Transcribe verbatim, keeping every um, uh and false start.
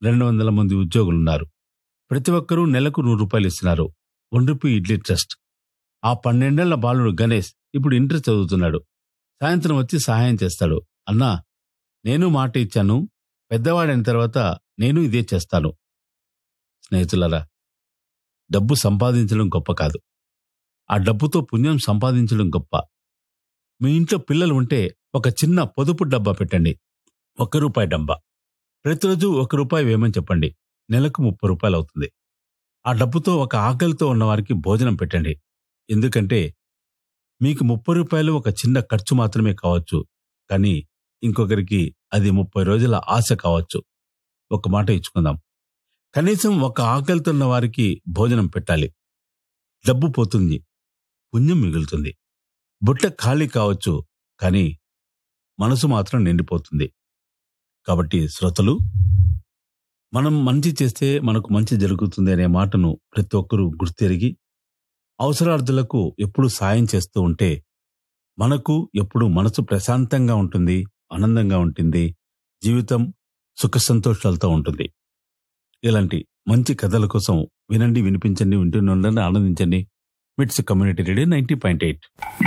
రెండు వందల మంది ఉద్యోగులున్నారు. ప్రతి ఒక్కరూ నెలకు నూరు రూపాయలు ఇస్తున్నారు. One rupee idli trust. ఆ పన్నెండేళ్ల బాలుడు గణేష్ ఇప్పుడు ఇంటర్ చదువుతున్నాడు. సాయంత్రం వచ్చి సహాయం చేస్తాడు. అన్నా, నేను మాట ఇచ్చాను, పెద్దవాడైన తర్వాత నేను ఇదే చేస్తాను. స్నేహితులారా, డబ్బు సంపాదించడం గొప్ప కాదు, ఆ డబ్బుతో పుణ్యం సంపాదించడం గొప్ప. మీ ఇంట్లో పిల్లలు ఉంటే ఒక చిన్న పొదుపు డబ్బా పెట్టండి. ఒక్క రూపాయి డబ్బా. ప్రతిరోజు ఒక రూపాయి వేయమని చెప్పండి. నెలకు ముప్పై రూపాయలు అవుతుంది. ఆ డబ్బుతో ఒక ఆకలితో ఉన్నవారికి భోజనం పెట్టండి. ఎందుకంటే మీకు ముప్పై రూపాయలు ఒక చిన్న ఖర్చు మాత్రమే కావచ్చు, కానీ ఇంకొకరికి అది ముప్పై రోజుల ఆశ కావచ్చు. ఒక మాట ఇచ్చుకుందాం, కనీసం ఒక ఆకలితో ఉన్న వారికి భోజనం పెట్టాలి. డబ్బు పోతుంది, పుణ్యం మిగులుతుంది. బుట్ట ఖాళీ కావచ్చు, కానీ మనసు మాత్రం నిండిపోతుంది. కాబట్టి శ్రోతలు, మనం మంచి చేస్తే మనకు మంచి జరుగుతుంది అనే మాటను ప్రతి ఒక్కరూ గుర్తెరిగి అవసరార్థులకు ఎప్పుడు సాయం చేస్తూ ఉంటే మనకు ఎప్పుడు మనసు ప్రశాంతంగా ఉంటుంది, ఆనందంగా ఉంటుంది, జీవితం సుఖ సంతోషాలతో ఉంటుంది. ఇలాంటి మంచి కథల కోసం వినండి, వినిపించండి, వింటూనే ఉండండి, ఆనందించండి. మిట్స్ community radio ninety point eight.